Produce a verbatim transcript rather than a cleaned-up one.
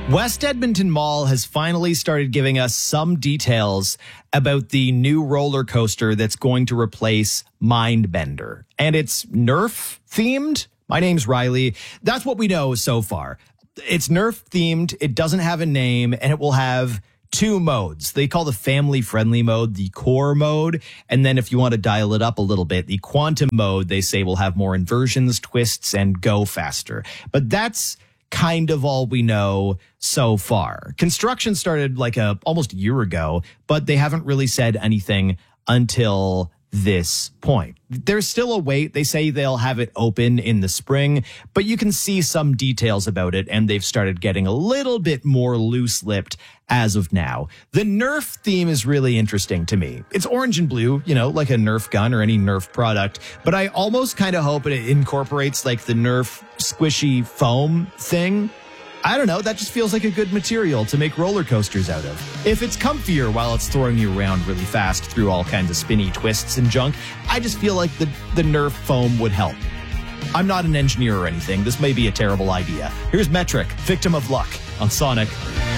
West Edmonton Mall has finally started giving us some details about the new roller coaster that's going to replace Mindbender. And it's Nerf themed. My name's Riley. That's what we know so far. It's Nerf themed. It doesn't have a name, and it will have two modes. They call the family friendly mode the core mode. And then if you want to dial it up a little bit, the quantum mode, they say, will have more inversions, twists, and go faster. But that's kind of all we know so far. Construction started like a almost a year ago, but they haven't really said anything until this point. There's still a wait. They say they'll have it open in the spring, but you can see some details about it, and they've started getting a little bit more loose-lipped as of now. The Nerf theme is really interesting to me. It's orange and blue, you know, like a Nerf gun or any Nerf product, but I almost kind of hope it incorporates like the Nerf squishy foam thing. I don't know, that just feels like a good material to make roller coasters out of. If it's comfier while it's throwing you around really fast through all kinds of spinny twists and junk, I just feel like the, the Nerf foam would help. I'm not an engineer or anything. This may be a terrible idea. Here's Metric, Victim of Luck on Sonic.